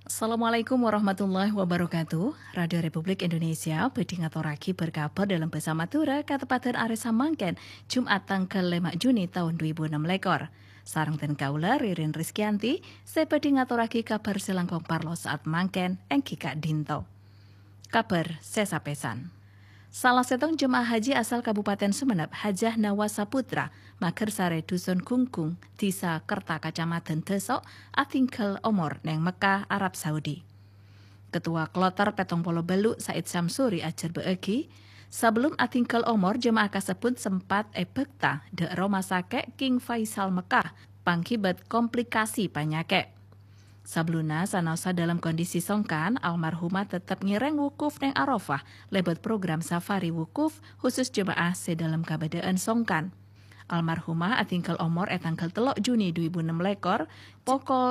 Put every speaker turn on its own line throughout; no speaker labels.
Assalamualaikum warahmatullahi wabarakatuh. Radio Republik Indonesia bedi ngaturake berkabar dalam bahasa Madura katepaten Aresa Mangken Jumat tanggal 5 Juni tahun 2006. Sareng den kaula Ririn Rizkyanti, saya bedi ngaturake kabar selangkong parlo saat mangken engki Kak Dinto. Kabar sesapesan. Salah setong jemaah haji asal Kabupaten Sumenep, Hajah Nawa Saputra, Mager Sare Dusun Kungkung, Desa Kerta Kacamatan Desok, atinggal omor neng Mekah, Arab Saudi. Ketua Kloter Petong Polo Belu Said Samsuri ajar beegi, sebelum atinggal omor jemaah kasebut sempat ebekta de Rumah Sakit King Faisal Mekah, pangkibat komplikasi penyakit. Sabluna sanosa dalam kondisi songkan, almarhumah tetap ngireng wukuf neng Arafah lebet program safari wukuf khusus jemaah sedalam kabadaan songkan. Almarhumah atinggal omor tanggal 3 Juni 2006 pokol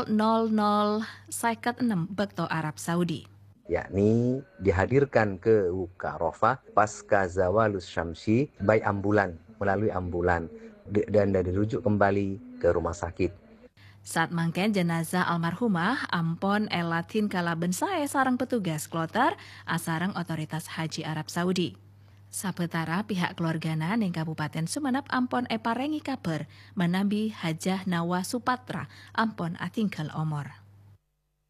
00.56 Bekto Arab Saudi.
Yakni dihadirkan ke Wukuf Arafah pasca zawalus syamsi by ambulan, melalui ambulan dan dirujuk kembali ke rumah sakit.
Saat mangken jenazah almarhumah ampon elatin kalaben sae sarang petugas kloter asarang otoritas haji Arab Saudi. Sabetara pihak keluargana ning Kabupaten Sumenep ampon parengi kabar menambi Hajah Nawa Supatra ampon atinggal omor.